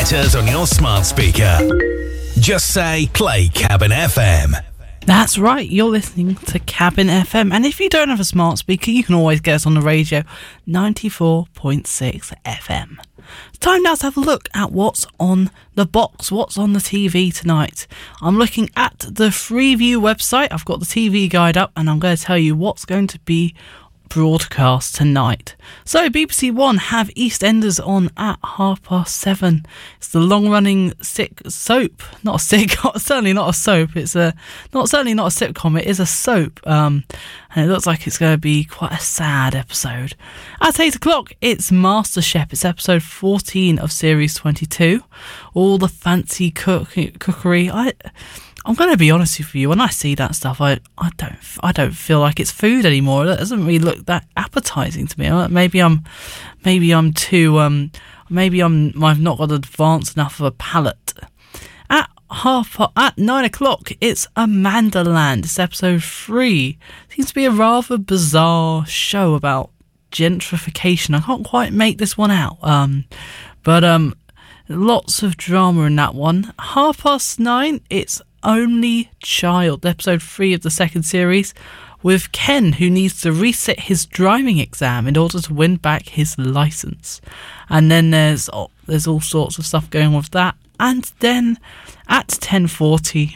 meters on your smart speaker. Just say play Cabin FM. That's right, you're listening to Cabin FM, and if you don't have a smart speaker, you can always get us on the radio, 94.6 FM. It's time now to have a look at what's on the box, what's on the TV tonight. I'm looking at the Freeview website, I've got the TV guide up, and I'm going to tell you what's going to be broadcast tonight. So BBC One have EastEnders on at 7:30. It's the long-running soap, not a sitcom, certainly not a soap. It's certainly not a sitcom. It is a soap, and it looks like it's going to be quite a sad episode. At 8 o'clock, it's MasterChef. It's episode 14 of series 22. All the fancy cookery. I'm going to be honest with you. When I see that stuff, I don't feel like it's food anymore. It doesn't really look that appetizing to me. Maybe I've not got advanced enough of a palate. At 9 o'clock, it's Amandaland. It's episode 3. Seems to be a rather bizarre show about gentrification. I can't quite make this one out. But lots of drama in that one. 9:30, it's Only Child, episode 3 of the second series, with Ken, who needs to resit his driving exam in order to win back his license. And then there's all sorts of stuff going on with that. And then at 10:40,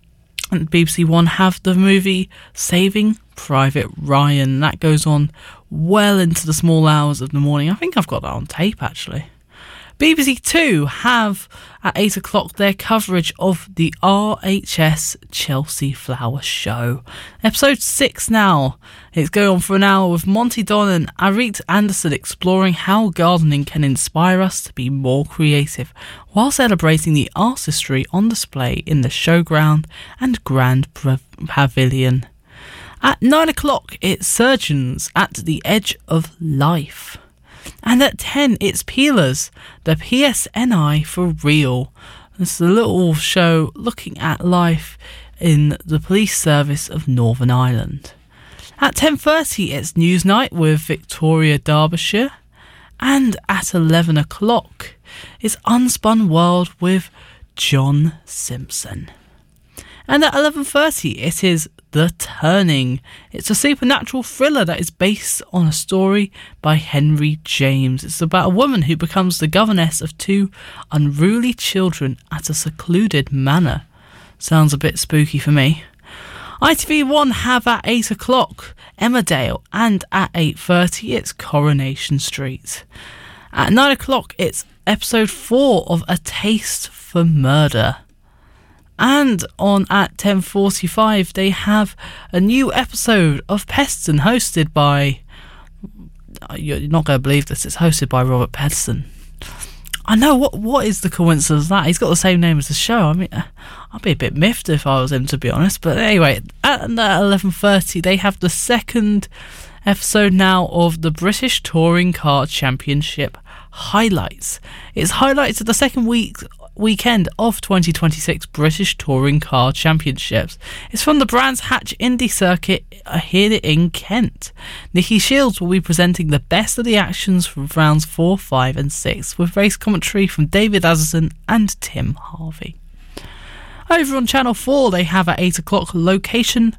BBC One have the movie Saving Private Ryan. That goes on well into the small hours of the morning. I think I've got that on tape, actually. BBC Two have at 8 o'clock their coverage of the RHS Chelsea Flower Show. Episode 6 now. It's going on for an hour with Monty Don and Arit Anderson exploring how gardening can inspire us to be more creative while celebrating the artistry on display in the showground and Grand Pavilion. At 9 o'clock, it's Surgeons at the Edge of Life. And at 10, it's Peelers, the PSNI for real. This is a little show looking at life in the police service of Northern Ireland. At 10:30, it's Newsnight with Victoria Derbyshire. And at 11 o'clock, it's Unspun World with John Simpson. And at 11:30, it is The Turning. It's a supernatural thriller that is based on a story by Henry James. It's about a woman who becomes the governess of 2 unruly children at a secluded manor. Sounds a bit spooky for me. ITV1 have at 8 o'clock Emmerdale, and at 8:30 it's Coronation Street. At 9 o'clock it's episode 4 of A Taste for Murder. And on at 10:45 they have a new episode of Peston hosted by, you're not going to believe this, it's hosted by Robert Peston. I know, what is the coincidence of that? He's got the same name as the show. I mean, I'd be a bit miffed if I was him, to be honest. But anyway, at 11:30 they have the second episode now of the British Touring Car Championship highlights. It's highlights of the second weekend of 2026 British Touring Car Championships. It's from the Brands Hatch Indy Circuit here in Kent. Nikki Shields will be presenting the best of the actions from rounds 4, 5 and 6 with race commentary from David Atherton and Tim Harvey. Over on Channel 4 they have at 8 o'clock Location.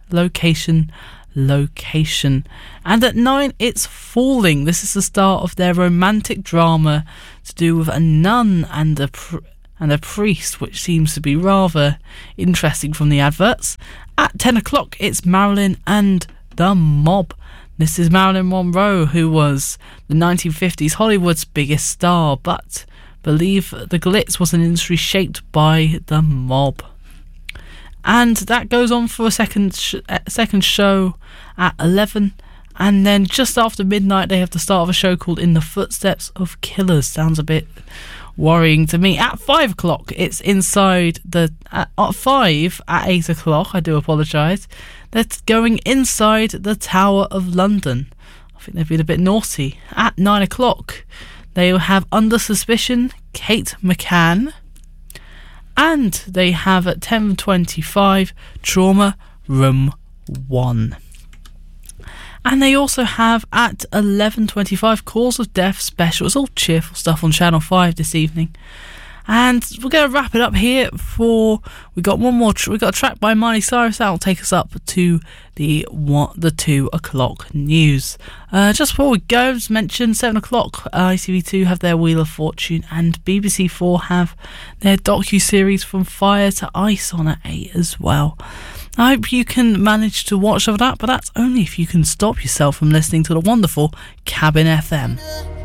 And at 9 it's Falling. This is the start of their romantic drama to do with a nun and a priest, which seems to be rather interesting from the adverts. At 10 o'clock, it's Marilyn and the Mob. This is Marilyn Monroe, who was the 1950s Hollywood's biggest star, but believe the glitz was an industry shaped by the mob. And that goes on for a second show at 11. And then just after midnight, they have the start of a show called In the Footsteps of Killers. Sounds a bit worrying to me. At 5 o'clock, it's inside the... At 5, at 8 o'clock, I do apologise. That's going inside the Tower of London. I think they've been a bit naughty. At 9 o'clock, they will have Under Suspicion, Kate McCann. And they have at 10:25, Trauma Room 1. And they also have at 11:25 Cause of Death Special. It's all cheerful stuff on Channel 5 this evening. And we're going to wrap it up here we got one more, we got a track by Miley Cyrus that will take us up to the 2 o'clock news. Just before we go, as mentioned, 7 o'clock, ITV2 have their Wheel of Fortune, and BBC 4 have their docu-series From Fire to Ice on at 8 as well. I hope you can manage to watch some of that, but that's only if you can stop yourself from listening to the wonderful Cabin FM.